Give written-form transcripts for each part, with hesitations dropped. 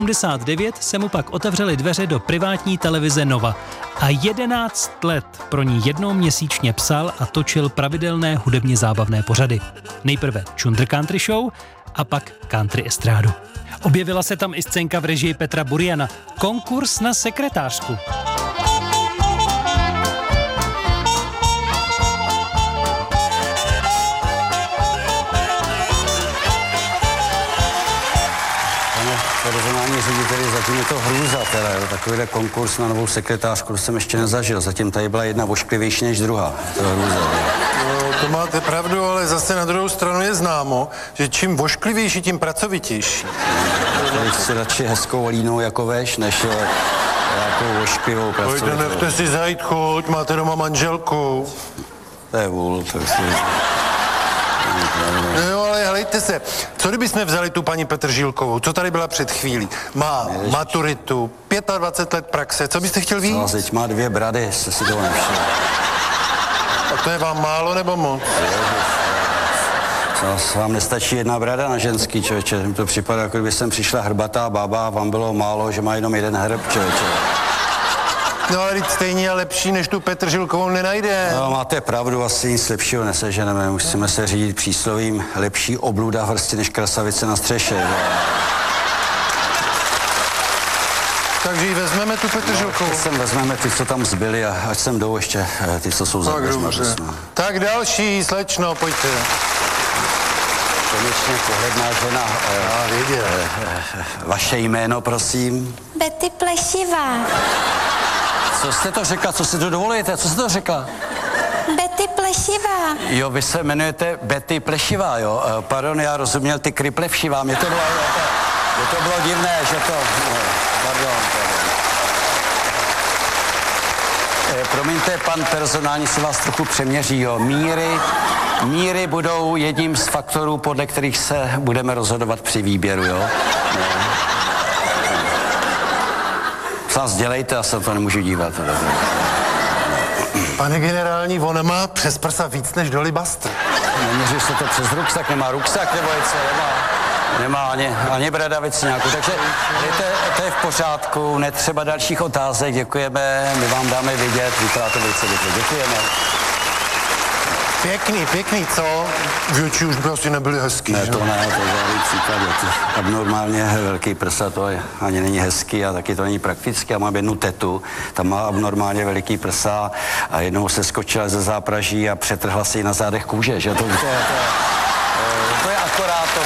1979 se mu pak otevřely dveře do privátní televize Nova a 11 let pro ní jednou měsíčně psal a točil pravidelné hudebně zábavné pořady. Nejprve Chunder Country Show a pak Country estrádu. Objevila se tam i scénka v režii Petra Buriana. Konkurs na sekretářku. Personální řediteli, zatím je to hrůza teda, jo. Takovýhle konkurs na novou sekretářku jsem ještě nezažil. Zatím tady byla jedna ošklivější než druhá. To je hrůza. No, to máte pravdu, ale zase na druhou stranu je známo, že čím ošklivější, tím pracovitější. Tady si radši hezkou línou jako veš, než nějakou ošklivou pracovitou. Pojďte, nechte si zajít chuť, máte doma manželku. To je vůl, to je No jo, ale hlejte se, co kdybychom vzali tu paní Petržílkovou, co tady byla před chvílí? Má maturitu, 25 let praxe, co byste chtěl víc? No, teď má 2 brady, jste si toho nevšiml. A to je vám málo nebo moc? Co, vám nestačí 1 brada na ženský, člověče? Mi to připadá, jako kdyby sem přišla hrbatá bába a vám bylo málo, že má jenom 1 hrb, člověče. No ale stejně je lepší, než tu Petržílkovou nenajde. No, máte pravdu, asi nic lepšího neseženeme. Musíme se řídit příslovím lepší obluda v hrsti než krasavice na střeše. Že? Takže ji vezmeme tu Petržílkovou. No, vezmeme ty, co tam zbyli a ať sem jdou ještě ty, co jsou za dveřma. Tak další, slečno, pojďte. Konečně pohledná žena. Já viděl. Vaše jméno, prosím. Betty Plešivá. Co jste to řekla? Co si to dovolujete? Co jste to řekla? Betty Plešivá. Jo, vy se jmenujete Betty Plešivá, jo? Pardon, já rozuměl ty Kryplevšivá. Mně to bylo divné, že to... Pardon. Promiňte, pan personální si vás trochu přeměří, jo? Míry budou jedním z faktorů, podle kterých se budeme rozhodovat při výběru, jo? Vás dělejte, já se to nemůžu dívat. Pane generální, ona má přes prsa víc než dolibastr. Neměří se to přes ruksak, nemá ruksak nebo něco, nemá ani bradavici nějakou, takže to je v pořádku, netřeba dalších otázek, děkujeme, my vám dáme vidět, vypadá to velice dobře, děkujeme. Pěkný, co? Větší už by asi nebyly hezký, ne, že? to je žádný příklad. Abnormálně velký prsa, to ani není hezký a taky to není praktické. Já mám 1 tetu, tam má abnormálně veliký prsa a jednou se skočila ze zápraží a přetrhla si ji na zádech kůže, že? To je akorát to.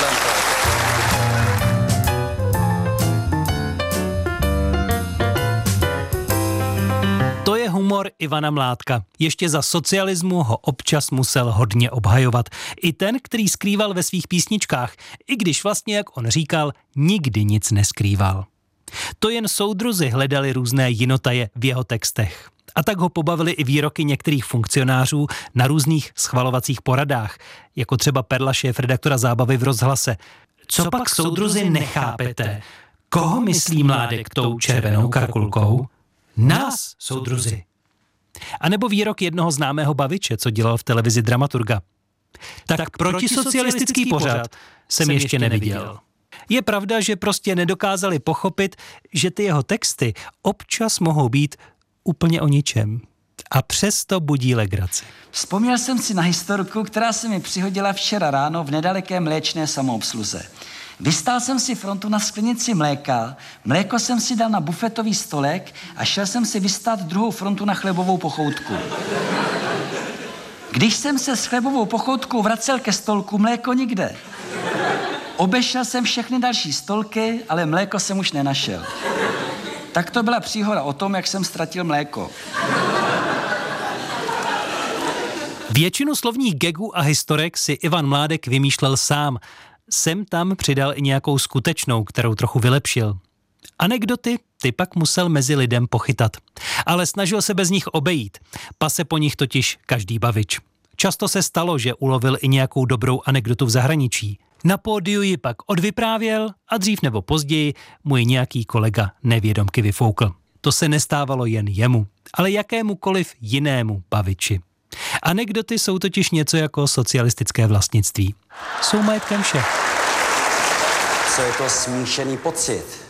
To je humor Ivana Mládka. Ještě za socialismu ho občas musel hodně obhajovat. I ten, který skrýval ve svých písničkách, i když vlastně, jak on říkal, nikdy nic neskrýval. To jen soudruzi hledali různé jinotaje v jeho textech. A tak ho pobavili i výroky některých funkcionářů na různých schvalovacích poradách, jako třeba Perla, šéfredaktora Zábavy v Rozhlase. Co pak, soudruzi, nechápete? Koho myslí Mládek tou červenou karkulkou? Nás, soudruzi. A nebo výrok jednoho známého baviče, co dělal v televizi dramaturga. Tak protisocialistický pořad jsem ještě neviděl. Je pravda, že prostě nedokázali pochopit, že ty jeho texty občas mohou být úplně o ničem. A přesto budí legraci. Vzpomněl jsem si na historku, která se mi přihodila včera ráno v nedaleké mléčné samoobsluze. Vystál jsem si frontu na sklenici mléka, mléko jsem si dal na bufetový stolek a šel jsem si vystát 2. frontu na chlebovou pochoutku. Když jsem se s chlebovou pochoutkou vracel ke stolku, mléko nikde. Obešel jsem všechny další stolky, ale mléko jsem už nenašel. Tak to byla příhoda o tom, jak jsem ztratil mléko. Většinu slovních gagů a historek si Ivan Mládek vymýšlel sám. Sem tam přidal i nějakou skutečnou, kterou trochu vylepšil. Anekdoty ty pak musel mezi lidem pochytat. Ale snažil se bez nich obejít. Pase po nich totiž každý bavič. Často se stalo, že ulovil i nějakou dobrou anekdotu v zahraničí. Na pódiu ji pak odvyprávěl a dřív nebo později mu ji nějaký kolega nevědomky vyfoukl. To se nestávalo jen jemu, ale jakémukoliv jinému baviči. Anekdoty jsou totiž něco jako socialistické vlastnictví. Jsou majetkem všech. Co je to smíšený pocit?